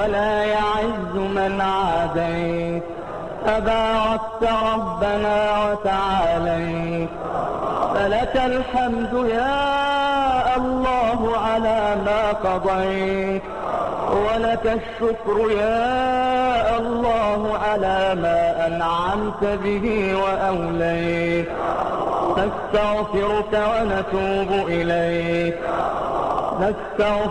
ولا يعز من عاديت. تباركت ربنا وتعاليت، فلك الحمد يا الله على ما قضيت، ولك الشكر يا الله على ما أنعمت به وأوليت. نستغفرك ونتوب إليك.